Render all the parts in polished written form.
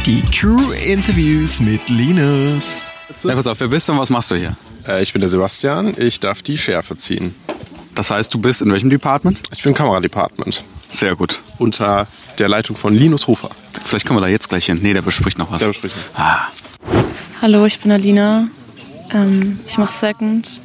Die Crew-Interviews mit Linus. Ja, pass auf, wer bist du und was machst du hier? Ich bin der Sebastian, ich darf die Schärfe ziehen. Das heißt, du bist in welchem Department? Ich bin Kameradepartment. Sehr gut. Unter der Leitung von Linus Hofer. Vielleicht kommen wir da jetzt gleich hin. Nee, der bespricht noch was. Der bespricht noch. Ah. Hallo, ich bin Alina. Ich mache Second.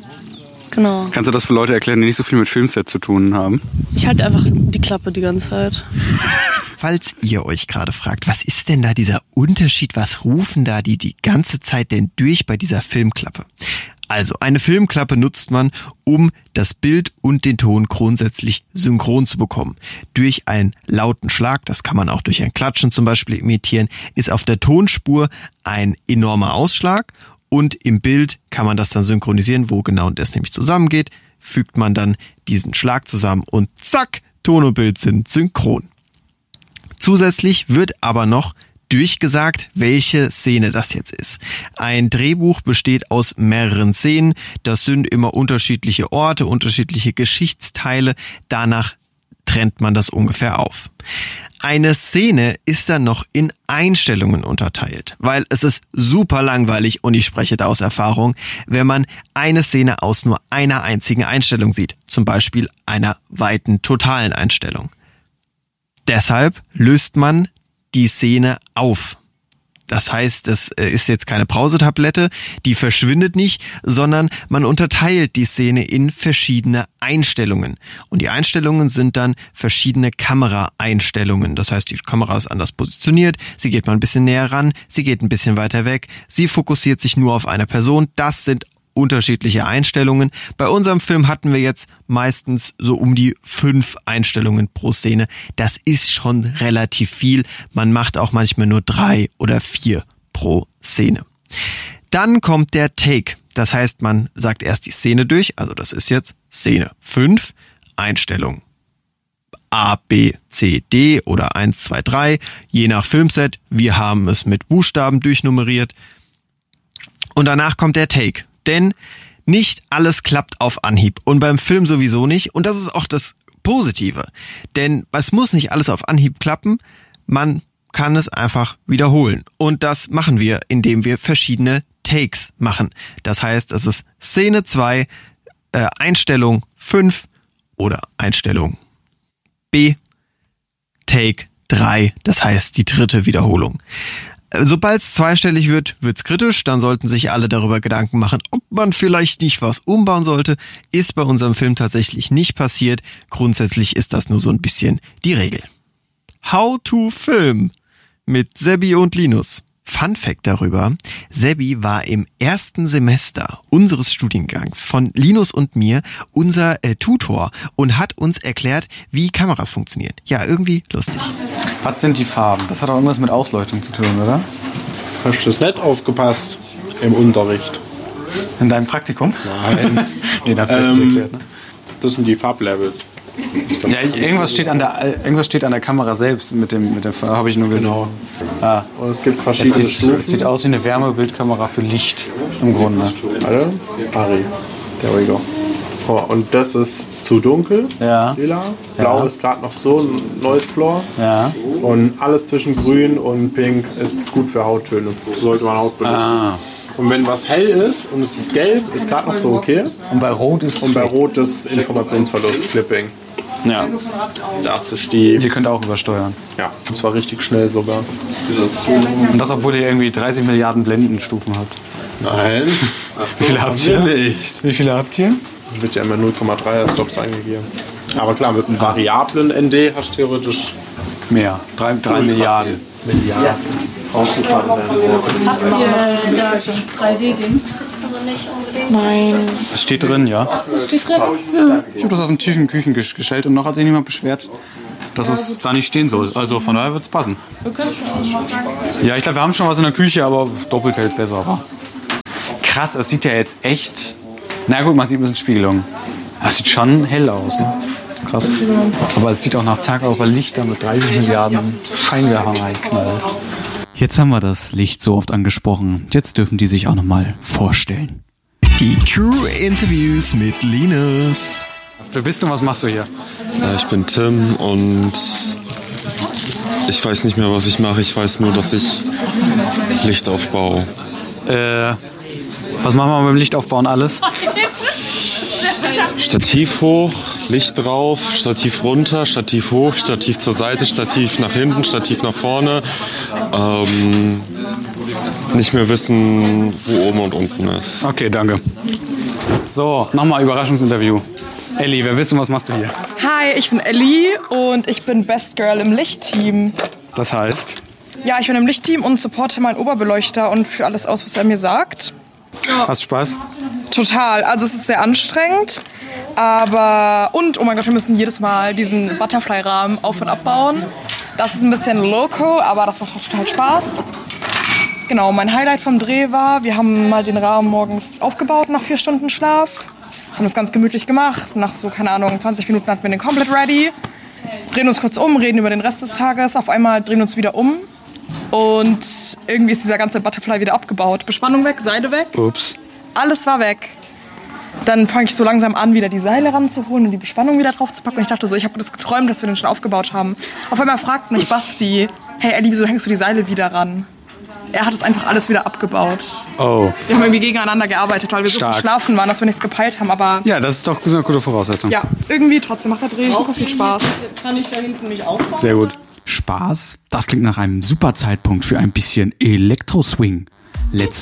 Genau. Kannst du das für Leute erklären, die nicht so viel mit Filmset zu tun haben? Ich halte einfach die Klappe die ganze Zeit. Falls ihr euch gerade fragt, was ist denn da dieser Unterschied, was rufen da die ganze Zeit denn durch bei dieser Filmklappe? Also, eine Filmklappe nutzt man, um das Bild und den Ton grundsätzlich synchron zu bekommen. Durch einen lauten Schlag, das kann man auch durch ein Klatschen zum Beispiel imitieren, ist auf der Tonspur ein enormer Ausschlag und im Bild kann man das dann synchronisieren, wo genau das nämlich zusammengeht, fügt man dann diesen Schlag zusammen und zack, Ton und Bild sind synchron. Zusätzlich wird aber noch durchgesagt, welche Szene das jetzt ist. Ein Drehbuch besteht aus mehreren Szenen. Das sind immer unterschiedliche Orte, unterschiedliche Geschichtsteile. Danach trennt man das ungefähr auf. Eine Szene ist dann noch in Einstellungen unterteilt, weil es ist super langweilig, und ich spreche da aus Erfahrung, wenn man eine Szene aus nur einer einzigen Einstellung sieht, zum Beispiel einer weiten totalen Einstellung. Deshalb löst man die Szene auf. Das heißt, es ist jetzt keine Brausetablette, die verschwindet nicht, sondern man unterteilt die Szene in verschiedene Einstellungen. Und die Einstellungen sind dann verschiedene Kameraeinstellungen. Das heißt, die Kamera ist anders positioniert, sie geht mal ein bisschen näher ran, sie geht ein bisschen weiter weg, sie fokussiert sich nur auf eine Person. Das sind unterschiedliche Einstellungen. Bei unserem Film hatten wir jetzt meistens so um die 5 Einstellungen pro Szene. Das ist schon relativ viel. Man macht auch manchmal nur 3 oder 4 pro Szene. Dann kommt der Take. Das heißt, man sagt erst die Szene durch. Also das ist jetzt Szene 5, Einstellung A, B, C, D oder 1, 2, 3. Je nach Filmset. Wir haben es mit Buchstaben durchnummeriert. Und danach kommt der Take. Denn nicht alles klappt auf Anhieb und beim Film sowieso nicht, und das ist auch das Positive. Denn es muss nicht alles auf Anhieb klappen, man kann es einfach wiederholen. Und das machen wir, indem wir verschiedene Takes machen. Das heißt, es ist Szene 2, Einstellung 5 oder Einstellung B, Take 3, das heißt die 3. Wiederholung. Sobald es zweistellig wird, wird's kritisch, dann sollten sich alle darüber Gedanken machen, ob man vielleicht nicht was umbauen sollte. Ist bei unserem Film tatsächlich nicht passiert. Grundsätzlich ist das nur so ein bisschen die Regel. How to Film mit Sebi und Linus. Fun Fact darüber: Sebi war im ersten Semester unseres Studiengangs von Linus und mir unser Tutor und hat uns erklärt, wie Kameras funktionieren. Ja, irgendwie lustig. Was sind die Farben? Das hat auch irgendwas mit Ausleuchtung zu tun, oder? Hast du nicht aufgepasst im Unterricht? In deinem Praktikum? Nein. Nee, da habt ihr das nicht erklärt, ne? Das sind die Farblevels. Ja, irgendwas steht an der Kamera selbst mit dem habe ich nur gesehen. Genau. Ah. Und es gibt verschiedene Stufen. Sieht aus wie eine Wärmebildkamera für Licht im Grunde. Warte. Ari. There we go. Oh, und das ist zu dunkel. Ja. Lila. Blau ist gerade noch so ein neues Floor. Ja. Und alles zwischen grün und pink ist gut für Hauttöne. So sollte man Haut benutzen. Ah. Und wenn was hell ist und es ist gelb, ist gerade noch so okay. Und bei Rot ist Und bei Rot ist Informationsverlust, Clipping. Ja. Das ist die. Ihr könnt auch übersteuern. Ja, und zwar richtig schnell sogar. Und das, obwohl ihr irgendwie 30 Milliarden Blendenstufen habt. Nein. Wie viele habt ihr? Nicht. Wie viele habt ihr? Da wird ja immer 0,3er Stops eingegeben. Aber klar, mit einem variablen ND hast du theoretisch Mehr. 3 Milliarden. Habt ihr das 3D-Ding? Also nicht unbedingt. Nein. Das steht drin, ja. Das steht drin. Ja. Ich habe das auf den Tisch in den Küchen gestellt und noch hat sich niemand beschwert, dass es da nicht stehen soll. Also von daher wird es passen. Wir können schon ausmachen. Ja, ich glaube, wir haben schon was in der Küche, aber doppelt hält besser. Aber krass, es sieht ja jetzt echt... Na gut, man sieht ein bisschen Spiegelung. Das sieht schon hell aus, ne? Krass. Aber es sieht auch nach Tag aus, weil Licht da mit 30 Milliarden Scheinwerfern reinknallt. Jetzt haben wir das Licht so oft angesprochen. Jetzt dürfen die sich auch nochmal vorstellen. Die Crew-Interviews mit Linus. Wer bist du und was machst du hier? Ich bin Tim und Ich weiß nicht mehr, was ich mache. Ich weiß nur, dass ich Licht aufbaue. Was machen wir beim Lichtaufbauen alles? Stativ hoch, Licht drauf, Stativ runter, Stativ hoch, Stativ zur Seite, Stativ nach hinten, Stativ nach vorne. Nicht mehr wissen, wo oben und unten ist. Okay, danke. So, nochmal Überraschungsinterview. Ellie, wer wissen, was machst du hier? Hi, ich bin Ellie und ich bin Best Girl im Lichtteam. Das heißt? Ja, ich bin im Lichtteam und supporte meinen Oberbeleuchter und führe alles aus, was er mir sagt. Hast du Spaß? Total. Also es ist sehr anstrengend, aber... Und, oh mein Gott, wir müssen jedes Mal diesen Butterfly-Rahmen auf- und abbauen. Das ist ein bisschen loco, aber das macht auch total Spaß. Genau, mein Highlight vom Dreh war, wir haben mal den Rahmen morgens aufgebaut nach 4 Stunden Schlaf. Haben das ganz gemütlich gemacht. Nach so, keine Ahnung, 20 Minuten hatten wir den komplett ready. Drehen uns kurz um, reden über den Rest des Tages. Auf einmal drehen wir uns wieder um. Und irgendwie ist dieser ganze Butterfly wieder abgebaut. Bespannung weg, Seile weg. Ups. Alles war weg. Dann fange ich so langsam an, wieder die Seile ranzuholen und die Bespannung wieder drauf zu packen. Und ich dachte so, ich habe das geträumt, dass wir den schon aufgebaut haben. Auf einmal fragt mich Basti, hey Ellie, wieso hängst du die Seile wieder ran? Er hat es einfach alles wieder abgebaut. Oh. Wir haben irgendwie gegeneinander gearbeitet, weil wir so geschlafen waren, dass wir nichts gepeilt haben. Aber ja, das ist doch eine gute Voraussetzung. ja, irgendwie trotzdem macht der Dreh super viel Spaß. Kann ich da hinten nicht aufbauen? Sehr gut. Spaß? Das klingt nach einem super Zeitpunkt für ein bisschen Elektro-Swing. Let's